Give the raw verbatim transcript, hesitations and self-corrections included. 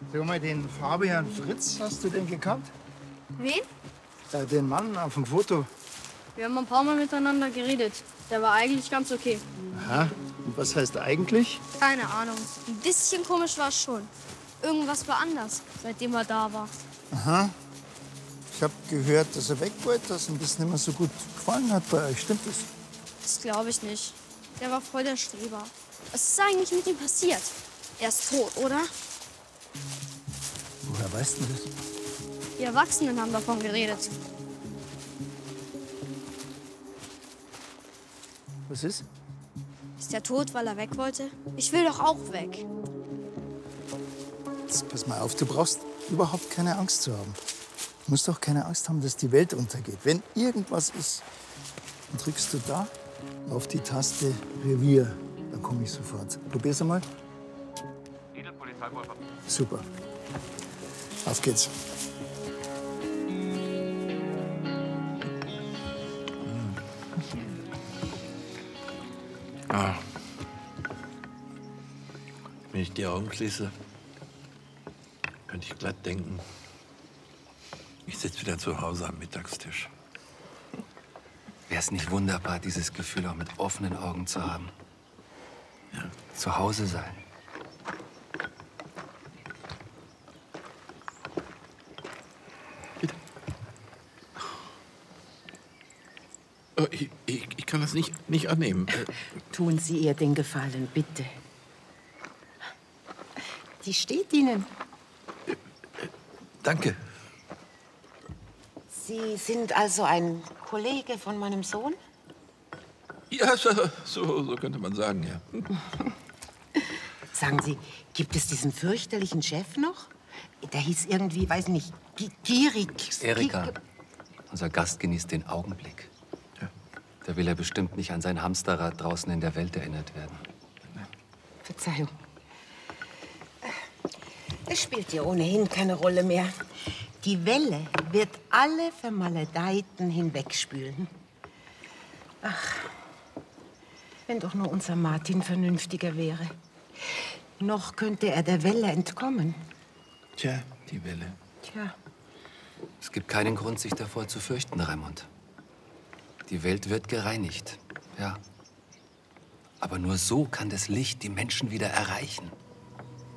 Sag mal, den Fabian Fritz, hast du den gekannt? Wen? Äh, den Mann auf dem Foto. Wir haben ein paar Mal miteinander geredet. Der war eigentlich ganz okay. Aha. Und was heißt eigentlich? Keine Ahnung. Ein bisschen komisch war es schon. Irgendwas war anders, seitdem er da war. Aha. Ich habe gehört, dass er weg wollte, dass ihm das nicht mehr so gut gefallen hat bei euch. Stimmt das? Das glaube ich nicht. Der war voll der Streber. Was ist eigentlich mit ihm passiert? Er ist tot, oder? Woher weißt du das? Die Erwachsenen haben davon geredet. Was ist? Ist er tot, weil er weg wollte? Ich will doch auch weg. Jetzt pass mal auf, du brauchst überhaupt keine Angst zu haben. Du musst doch keine Angst haben, dass die Welt untergeht. Wenn irgendwas ist, dann drückst du da auf die Taste Revier. Dann komme ich sofort. Probier's einmal. Super. Auf geht's. Ah. Wenn ich die Augen schließe, könnte ich glatt denken, ich sitze wieder zu Hause am Mittagstisch. Wäre es nicht wunderbar, dieses Gefühl auch mit offenen Augen zu haben? Ja. Zu Hause sein. Bitte. Oh, ich, ich, ich kann das nicht, nicht annehmen. Äh, Tun Sie ihr den Gefallen, bitte. Die steht Ihnen. Danke. Sie sind also ein Kollege von meinem Sohn? Ja, so, so, so könnte man sagen, ja. Sagen Sie, gibt es diesen fürchterlichen Chef noch? Der hieß irgendwie, weiß nicht, Gi- Gierig. Erika, Gi- unser Gast genießt den Augenblick. Ja. Da will er bestimmt nicht an sein Hamsterrad draußen in der Welt erinnert werden. Verzeihung. Es spielt ja ohnehin keine Rolle mehr. Die Welle wird alle Vermaledeiten hinwegspülen. Ach, wenn doch nur unser Martin vernünftiger wäre. Noch könnte er der Welle entkommen. Tja, die Welle. Tja, Es gibt keinen Grund, sich davor zu fürchten, Raimund. Die Welt wird gereinigt, ja. Aber nur so kann das Licht die Menschen wieder erreichen.